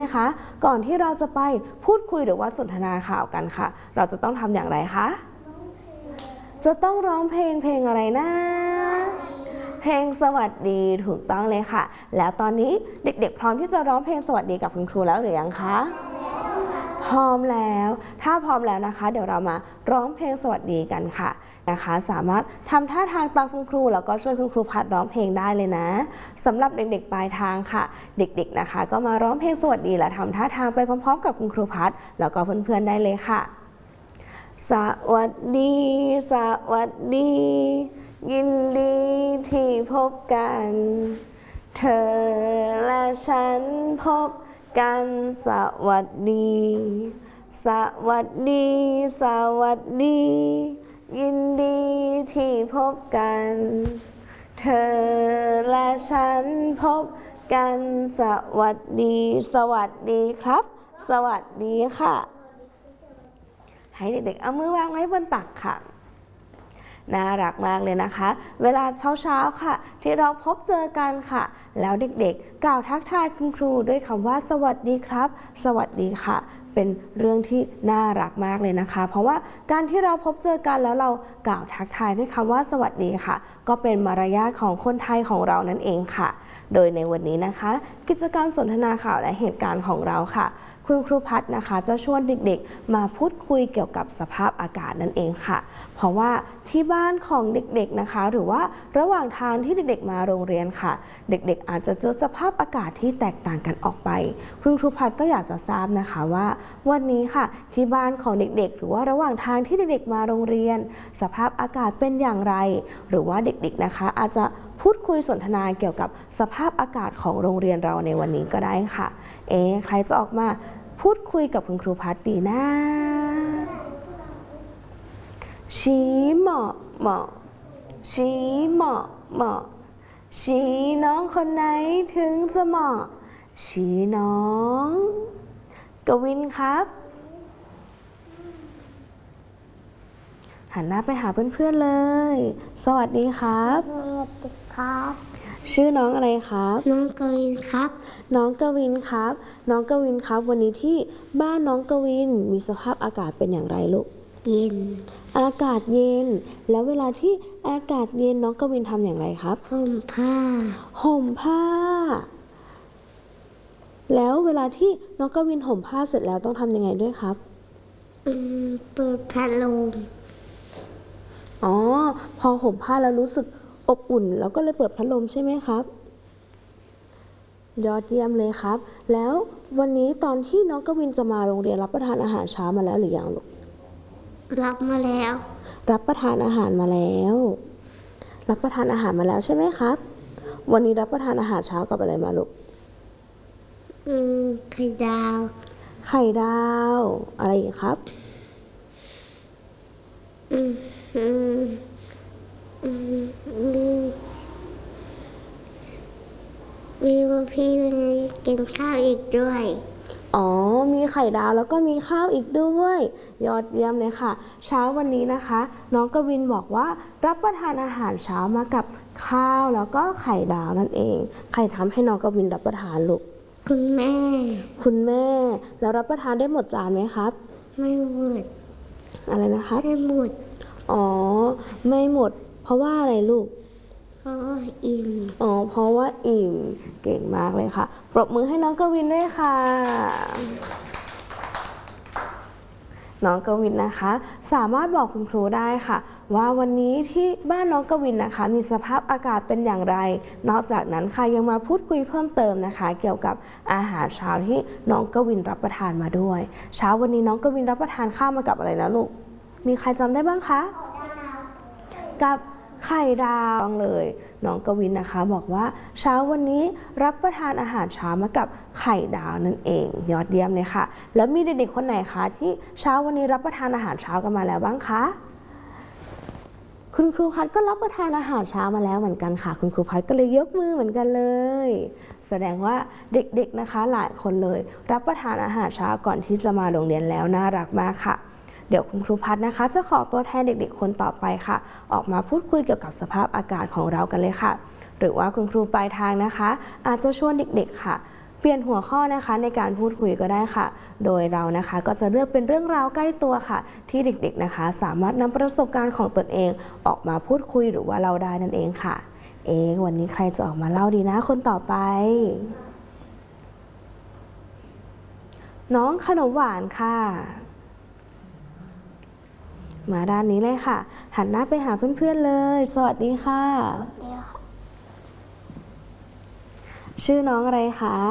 นะคะก่อนที่เราจะไปพูดคุยหรือว่าสนทนาข่าวกันค่ะเราจะต้องทำอย่างไรคะจะต้องร้องเพลงอะไรนะเพลงสวัสดีถูกต้องเลยค่ะแล้วตอนนี้เด็กๆพร้อมที่จะร้องเพลงสวัสดีกับคุณครูแล้วหรือยังคะพร้อมแล้วถ้าพร้อมแล้วนะคะเดี๋ยวเรามาร้องเพลงสวัสดีกันค่ะนะคะสามารถทำท่าทางตามคุณครูแล้วก็ช่วยคุณครูพัดร้องเพลงได้เลยนะสำหรับเด็กๆปลายทางค่ะเด็กๆนะคะก็มาร้องเพลงสวัสดีและทำท่าทางไปพร้อมๆกับคุณครูพัดแล้วก็เพื่อนๆได้เลยค่ะสวัสดีสวัสดียินดีที่พบกันเธอและฉันพบกันสวัสดีสวัสดีสวัสดียินดีที่พบกันเธอและฉันพบกันสวัสดีสวัสดีครับสวัสดีค่ะให้เด็กๆเอามือวางไว้บนตักค่ะน่ารักมากเลยนะคะเวลาเช้าๆค่ะที่เราพบเจอกันค่ะแล้วเด็กๆกล่าวทักทายคุณครูด้วยคำว่าสวัสดีครับสวัสดีค่ะเป็นเรื่องที่น่ารักมากเลยนะคะเพราะว่าการที่เราพบเจอกันแล้วเรากล่าวทักทายด้วยคำว่าสวัสดีค่ะก็เป็นมารยาทของคนไทยของเรานั่นเองค่ะโดยในวันนี้นะคะกิจกรรมสนทนาข่าวและเหตุการณ์ของเราค่ะคุณครูพัฒนะคะจะชวนเด็กๆมาพูดคุยเกี่ยวกับสภาพอากาศนั่นเองค่ะเพราะว่าที่บ้านของเด็กๆนะคะหรือว่าระหว่างทางที่เด็กๆมาโรงเรียนค่ะเด็กๆอาจจะเจอสภาพอากาศที่แตกต่างกันออกไปคุณครูพัฒก็อยากจะทราบนะคะว่าวันนี้ค่ะที่บ้านของเด็กๆหรือว่าระหว่างทางที่เด็กๆมาโรงเรียนสภาพอากาศเป็นอย่างไรหรือว่าเด็กๆนะคะอาจจะพูดคุยสนทนาเกี่ยวกับสภาพอากาศของโรงเรียนเราในวันนี้ก็ได้ค่ะใครจะออกมาพูดคุยกับคุณครูพัฒดีนะชี้เหมาะเหมาะชี้เหมาะเหมาะชี้น้องคนไหนถึงจะเหมาะชี้น้องกวินครับหันหน้าไปหาเพื่อนๆเลยสวัสดีครับสวัสดีครับชื่อน้องอะไรครับน้องกวินครับน้องกวินครับน้องกวินครับวันนี้ที่บ้านน้องกวินมีสภาพอากาศเป็นอย่างไรลูกเย็นอากาศเย็นแล้วเวลาที่อากาศเย็นน้องกวินทำอย่างไรครับห่มผ้าแล้วเวลาที่น้องกวินห่มผ้าเสร็จแล้วต้องทำยังไงด้วยครับเปิดพัดลมพอห่มผ้าแล้วรู้สึกอบอุ่นแล้วก็เลยเปิดพัดลมใช่ไหมครับยอดเยี่ยมเลยครับแล้ววันนี้ตอนที่น้องกวินจะมาโรงเรียนรับประทานอาหารเช้ามาแล้วหรือยังลูกรับมาแล้วรับประทานอาหารมาแล้วรับประทานอาหารมาแล้วใช่ไหมครับวันนี้รับประทานอาหารเช้ากับอะไรมาลูกไข่ดาวอะไรอีกครับมีพี่กินข้าวอีกด้วยมีไข่ดาวแล้วก็มีข้าวอีกด้วยยอดเยี่ยมเลยค่ะเช้าวันนี้นะคะน้องกวินบอกว่ารับประทานอาหารเช้ามากับข้าวแล้วก็ไข่ดาวนั่นเองใครทำให้น้องกวินรับประทานลูกคุณแม่แล้วรับประทานได้หมดจานไหมครับไม่หมดอะไรนะคะไม่หมดไม่หมดเพราะว่าอะไรลูกเพราะว่าอิ่มเพราะว่าอิ่มเก่งมากเลยค่ะปรบมือให้น้องกวินด้วยค่ะน้องกวินนะคะสามารถบอกคุณครูได้ค่ะว่าวันนี้ที่บ้านน้องกวินนะคะมีสภาพอากาศเป็นอย่างไรนอกจากนั้นค่ะยังมาพูดคุยเพิ่มเติมนะคะเกี่ยวกับอาหารเช้าที่น้องกวินรับประทานมาด้วยเช้าวันนี้น้องกวินรับประทานข้าวมากับอะไรนะลูกมีใครจำได้บ้างคะกับไข่ดาวเลยน้องกวินนะคะบอกว่าเช้าวันนี้รับประทานอาหารเช้ามากับไข่ดาวนั่นเองยอดเยี่ยมเลยค่ะแล้วมีเด็กๆคนไหนคะที่เช้าวันนี้รับประทานอาหารเช้ากันมาแล้วบ้างคะคุณครูพัดก็รับประทานอาหารเช้ามาแล้วเหมือนกันค่ะคุณครูพัดก็เลยยกมือเหมือนกันเลยแสดงว่าเด็กๆนะคะหลายคนเลยรับประทานอาหารเช้าก่อนที่จะมาโรงเรียนแล้วน่ารักมากค่ะเดี๋ยวคุณครูพัฒนะคะจะขอตัวแทนเด็กๆคนต่อไปค่ะออกมาพูดคุยเกี่ยวกับสภาพอากาศของเรากันเลยค่ะหรือว่าคุณครูปลายทางนะคะอาจจะชวนเด็กๆค่ะเปลี่ยนหัวข้อนะคะในการพูดคุยก็ได้ค่ะ โดยเรานะคะก็จะเลือกเป็นเรื่องราวใกล้ตัวค่ะ ที่เด็กๆนะคะสามารถนำประสบการณ์ของตนเองออกมาพูดคุยหรือว่าเล่าได้นั่นเองค่ะ วันนี้ใครจะออกมาเล่าดีนะคนต่อไป น้องขนมหวานค่ะ มาด้านนี้เลยค่ะ หันหน้าไปหาเพื่อนๆเลย สวัสดีค่ะ ชื่อน้องอะไรคะ